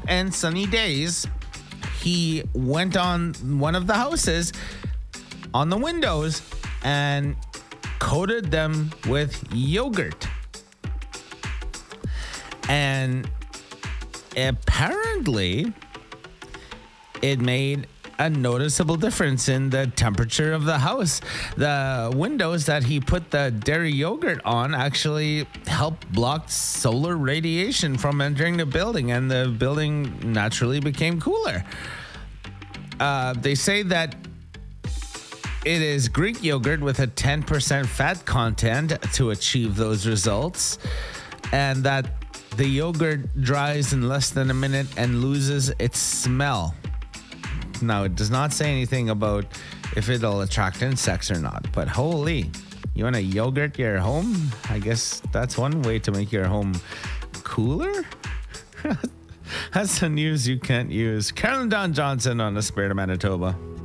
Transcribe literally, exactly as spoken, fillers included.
and sunny days, he went on one of the houses on the windows and coated them with yogurt. And apparently, it made a noticeable difference in the temperature of the house. The windows that he put the dairy yogurt on actually helped block solar radiation from entering the building, and the building naturally became cooler. Uh, they say that it is Greek yogurt with a ten percent fat content to achieve those results, and that the yogurt dries in less than a minute and loses its smell. Now, it does not say anything about if it'll attract insects or not, but holy, you want to yogurt your home? I guess that's one way to make your home cooler. That's the news you can't use. Carolyn Dawn Johnson on the Spirit of Manitoba.